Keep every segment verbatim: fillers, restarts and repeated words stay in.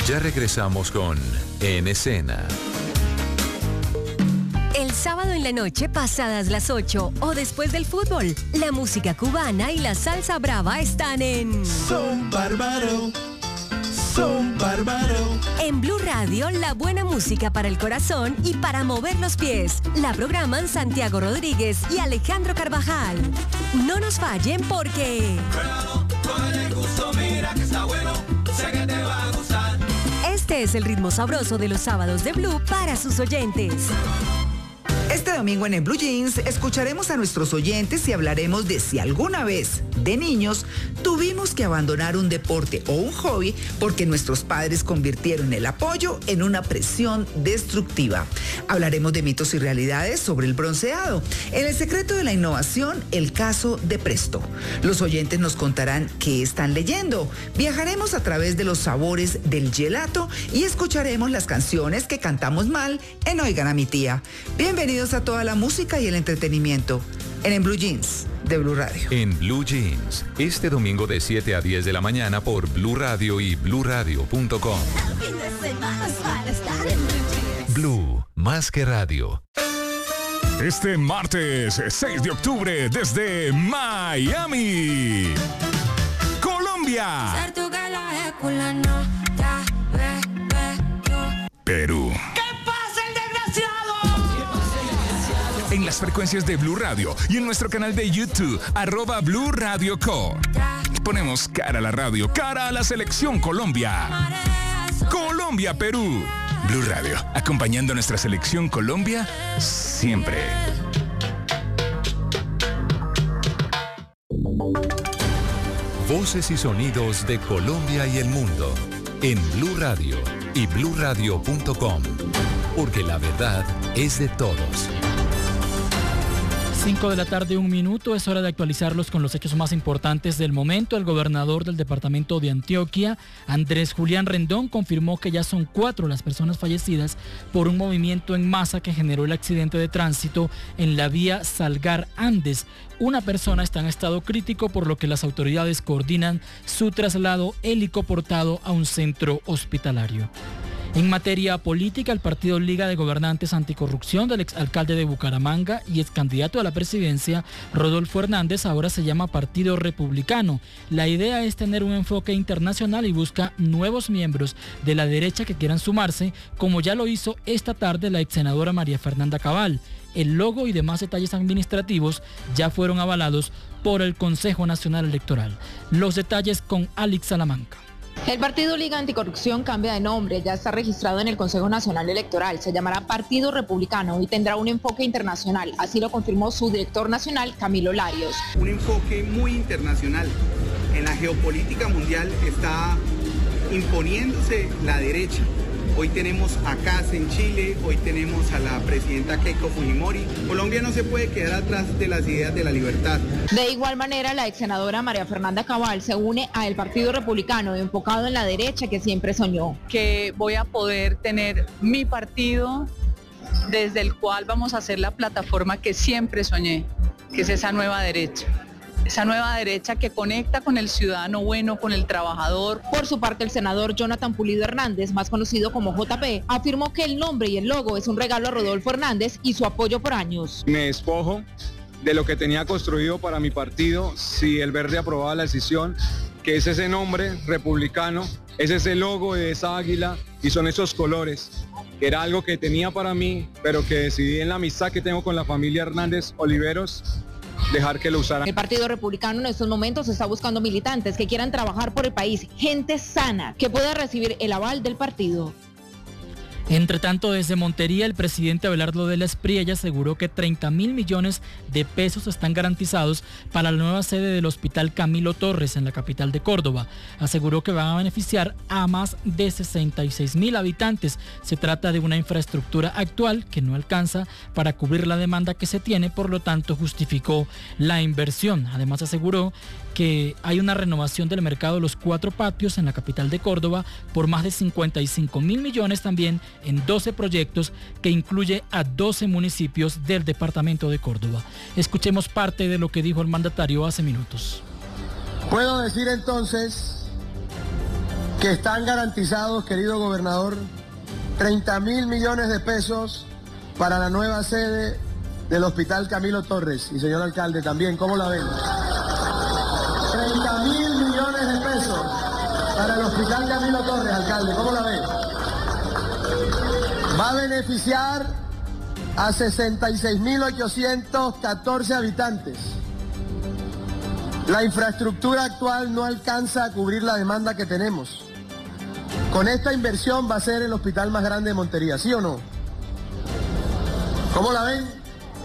Ya regresamos con En Escena. El sábado en la noche, pasadas las ocho o después del fútbol, la música cubana y la salsa brava están en Son Bárbaro, Son Bárbaro. En Blue Radio, la buena música para el corazón y para mover los pies. La programan Santiago Rodríguez y Alejandro Carvajal. No nos fallen porque... Este es el ritmo sabroso de los sábados de Blue para sus oyentes. Este domingo en el Blue Jeans escucharemos a nuestros oyentes y hablaremos de si alguna vez, de niños, tuvimos que abandonar un deporte o un hobby porque nuestros padres convirtieron el apoyo en una presión destructiva. Hablaremos de mitos y realidades sobre el bronceado. En El secreto de la innovación, el caso de Presto. Los oyentes nos contarán qué están leyendo. Viajaremos a través de los sabores del gelato y escucharemos las canciones que cantamos mal en Oigan a mi tía. Bienvenidos a toda la música y el entretenimiento en, en Blue Jeans de Blue Radio. En Blue Jeans, este domingo de siete a diez de la mañana por Blue Radio y blue radio punto com. Blue, más que radio. Este martes seis de octubre desde Miami, Colombia, Perú. En las frecuencias de Blue Radio y en nuestro canal de YouTube, arroba Blue Radio Co. Ponemos cara a la radio, cara a la selección Colombia. Colombia, Perú. Blue Radio, acompañando a nuestra selección Colombia siempre. Voces y sonidos de Colombia y el mundo en Blue Radio y blue radio punto com. Porque la verdad es de todos. cinco de la tarde, un minuto, es hora de actualizarlos con los hechos más importantes del momento. El gobernador del departamento de Antioquia, Andrés Julián Rendón, confirmó que ya son cuatro las personas fallecidas por un movimiento en masa que generó el accidente de tránsito en la vía Salgar-Andes. Una persona está en estado crítico, por lo que las autoridades coordinan su traslado helicoportado a un centro hospitalario. En materia política, el partido Liga de Gobernantes Anticorrupción del exalcalde de Bucaramanga y ex candidato a la presidencia, Rodolfo Hernández, ahora se llama Partido Republicano. La idea es tener un enfoque internacional y busca nuevos miembros de la derecha que quieran sumarse, como ya lo hizo esta tarde la ex senadora María Fernanda Cabal. El logo y demás detalles administrativos ya fueron avalados por el Consejo Nacional Electoral. Los detalles con Alex Salamanca. El Partido Liga Anticorrupción cambia de nombre, ya está registrado en el Consejo Nacional Electoral, se llamará Partido Republicano y tendrá un enfoque internacional, así lo confirmó su director nacional, Camilo Larios. Un enfoque muy internacional. En la geopolítica mundial está imponiéndose la derecha. Hoy tenemos a Kast en Chile, hoy tenemos a la presidenta Keiko Fujimori. Colombia no se puede quedar atrás de las ideas de la libertad. De igual manera, la ex senadora María Fernanda Cabal se une al Partido Republicano, enfocado en la derecha que siempre soñó. Que voy a poder tener mi partido desde el cual vamos a hacer la plataforma que siempre soñé, que es esa nueva derecha. Esa nueva derecha que conecta con el ciudadano bueno, con el trabajador. Por su parte, el senador Jonathan Pulido Hernández, más conocido como J P, afirmó que el nombre y el logo es un regalo a Rodolfo Hernández y su apoyo por años. Me despojo de lo que tenía construido para mi partido si el Verde aprobaba la decisión, que es ese nombre republicano, es ese logo de esa águila y son esos colores, que era algo que tenía para mí, pero que decidí en la amistad que tengo con la familia Hernández Oliveros, dejar que lo usaran. El Partido Republicano en estos momentos está buscando militantes que quieran trabajar por el país, gente sana, que pueda recibir el aval del partido. Entre tanto, desde Montería, el presidente Abelardo de la Espriella aseguró que treinta mil millones de pesos están garantizados para la nueva sede del Hospital Camilo Torres en la capital de Córdoba. Aseguró que van a beneficiar a más de sesenta y seis mil habitantes. Se trata de una infraestructura actual que no alcanza para cubrir la demanda que se tiene, por lo tanto justificó la inversión. Además aseguró que hay una renovación del mercado de los cuatro patios en la capital de Córdoba por más de cincuenta y cinco mil millones también en doce proyectos que incluye a doce municipios del departamento de Córdoba. Escuchemos parte de lo que dijo el mandatario hace minutos. Puedo decir entonces que están garantizados, querido gobernador, treinta mil millones de pesos para la nueva sede del Hospital Camilo Torres. Y señor alcalde también, ¿cómo la ven? treinta mil millones de pesos para el Hospital Camilo Torres, alcalde, ¿cómo la ven? Va a beneficiar a sesenta y seis mil ochocientos catorce habitantes. La infraestructura actual no alcanza a cubrir la demanda que tenemos. Con esta inversión va a ser el hospital más grande de Montería, ¿sí o no? ¿Cómo la ven?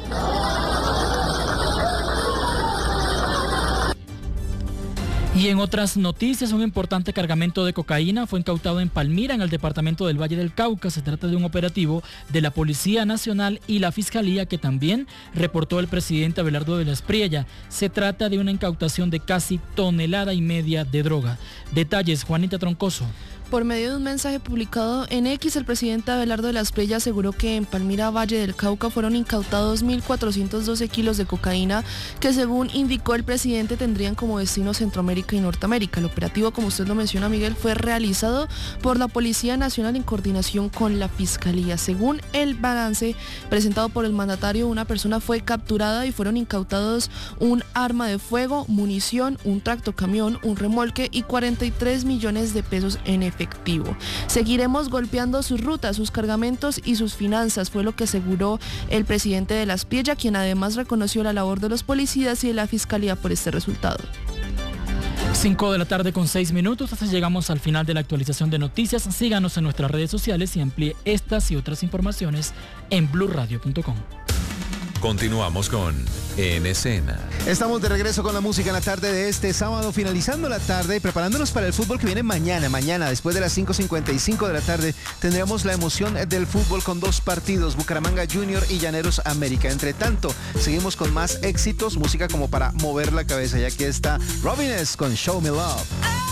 Y en otras noticias, un importante cargamento de cocaína fue incautado en Palmira, en el departamento del Valle del Cauca. Se trata de un operativo de la Policía Nacional y la Fiscalía, que también reportó el presidente Abelardo de la Espriella. Se trata de una incautación de casi tonelada y media de droga. Detalles, Juanita Troncoso. Por medio de un mensaje publicado en X, el presidente Abelardo de la Espriella aseguró que en Palmira, Valle del Cauca, fueron incautados mil cuatrocientos doce kilos de cocaína que, según indicó el presidente, tendrían como destino Centroamérica y Norteamérica. El operativo, como usted lo menciona, Miguel, fue realizado por la Policía Nacional en coordinación con la Fiscalía. Según el balance presentado por el mandatario, una persona fue capturada y fueron incautados un arma de fuego, munición, un tractocamión, un remolque y cuarenta y tres millones de pesos en efectivo. Efectivo. Seguiremos golpeando sus rutas, sus cargamentos y sus finanzas, fue lo que aseguró el presidente de la Espriella, quien además reconoció la labor de los policías y de la Fiscalía por este resultado. cinco de la tarde con seis minutos, así llegamos al final de la actualización de noticias. Síganos en nuestras redes sociales y amplíe estas y otras informaciones en blue radio punto com. Continuamos con En Escena. Estamos de regreso con la música en la tarde de este sábado, finalizando la tarde y preparándonos para el fútbol que viene mañana. Mañana, después de las cinco cincuenta y cinco de la tarde, tendremos la emoción del fútbol con dos partidos, Bucaramanga Junior y Llaneros América. Entre tanto, seguimos con más éxitos, música como para mover la cabeza, ya que está Robin S. con Show Me Love.